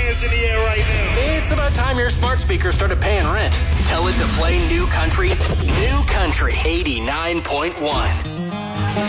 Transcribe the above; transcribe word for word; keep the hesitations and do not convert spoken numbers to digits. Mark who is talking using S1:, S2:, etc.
S1: is in the air right now.
S2: It's about time your smart speaker started paying rent. Tell it to play New Country. New Country eighty-nine point one.